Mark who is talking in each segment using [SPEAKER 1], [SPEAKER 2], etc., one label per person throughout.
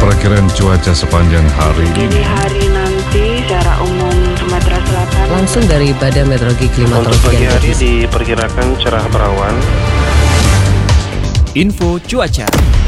[SPEAKER 1] Perakiran cuaca sepanjang hari
[SPEAKER 2] Jadi
[SPEAKER 1] ini.
[SPEAKER 2] hari nanti secara umum Sumatera Selatan
[SPEAKER 3] Langsung dari Badan Meteorologi
[SPEAKER 4] Untuk
[SPEAKER 3] Klimatologi
[SPEAKER 4] pagi
[SPEAKER 3] dan
[SPEAKER 4] hari
[SPEAKER 3] Geofisika.
[SPEAKER 4] diperkirakan cerah berawan.
[SPEAKER 5] Info cuaca.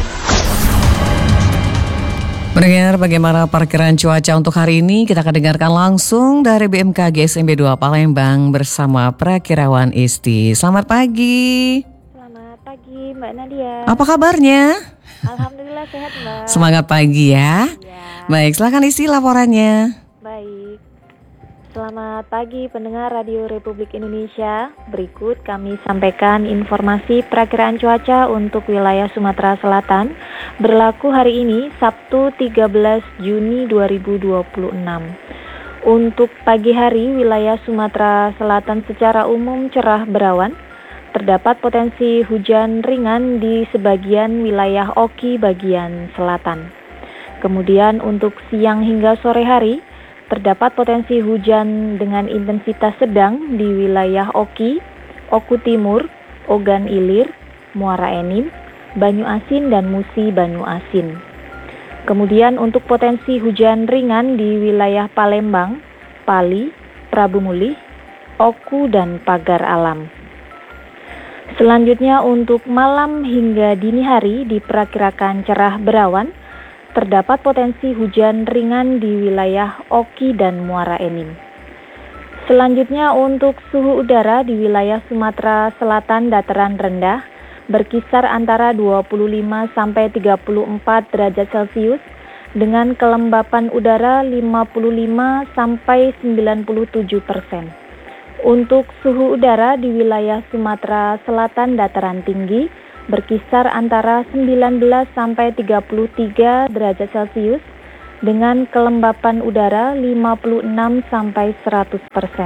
[SPEAKER 6] Mendengar bagaimana perkiraan cuaca untuk hari ini, kita akan dengarkan langsung dari BMKG SMB 2 Palembang bersama Prakirawan Isti. Selamat pagi.
[SPEAKER 7] Selamat pagi Mbak Nadia.
[SPEAKER 6] Apa kabarnya?
[SPEAKER 7] Alhamdulillah sehat Mbak.
[SPEAKER 6] Semangat pagi ya.
[SPEAKER 7] Ya,
[SPEAKER 6] Baik, silakan Isti laporannya.
[SPEAKER 7] baik. Selamat pagi pendengar Radio Republik Indonesia. Berikut kami sampaikan informasi perakiraan cuaca untuk wilayah Sumatera Selatan berlaku hari ini Sabtu 13 Juni 2026. Untuk pagi hari wilayah Sumatera Selatan secara umum cerah berawan. Terdapat potensi hujan ringan di sebagian wilayah Oki bagian selatan. Kemudian untuk siang hingga sore hari terdapat potensi hujan dengan intensitas sedang di wilayah Oki, Oku Timur, Ogan Ilir, Muara Enim, Banyu Asin dan Musi Banyu Asin. Kemudian untuk potensi hujan ringan di wilayah Palembang, Pali, Prabu Mulih, Oku dan Pagar Alam. Selanjutnya untuk malam hingga dini hari diperkirakan cerah berawan. Terdapat potensi hujan ringan di wilayah Oki dan Muara Enim. Selanjutnya untuk suhu udara di wilayah Sumatera Selatan dataran rendah berkisar antara 25 sampai 34 derajat Celcius dengan kelembapan udara 55 sampai 97%. Untuk suhu udara di wilayah Sumatera Selatan dataran tinggi berkisar antara 19 sampai 33 derajat Celcius dengan kelembapan udara 56 sampai 100%.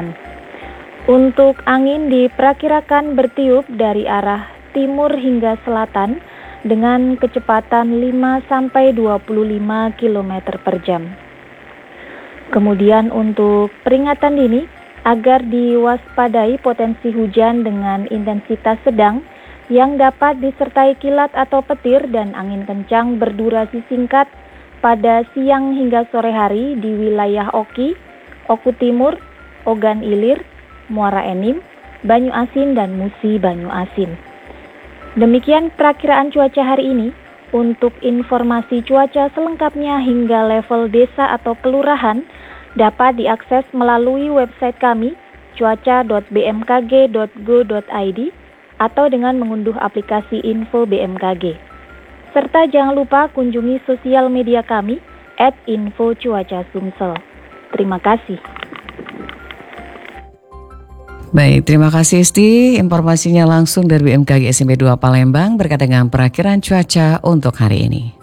[SPEAKER 7] Untuk angin diperkirakan bertiup dari arah timur hingga selatan dengan kecepatan 5 sampai 25 km per jam. Kemudian untuk peringatan dini agar diwaspadai potensi hujan dengan intensitas sedang yang dapat disertai kilat atau petir dan angin kencang berdurasi singkat pada siang hingga sore hari di wilayah Oki, Oku Timur, Ogan Ilir, Muara Enim, Banyu Asin dan Musi Banyu Asin. Demikian perakiraan cuaca hari ini. Untuk informasi cuaca selengkapnya hingga level desa atau kelurahan dapat diakses melalui website kami cuaca.bmkg.go.id atau dengan mengunduh aplikasi Info BMKG. Serta jangan lupa kunjungi sosial media kami @infocuacasumsel. Terima kasih.
[SPEAKER 6] Baik, terima kasih Isti. Informasinya langsung dari BMKG SMB 2 Palembang berkaitan dengan perakiraan cuaca untuk hari ini.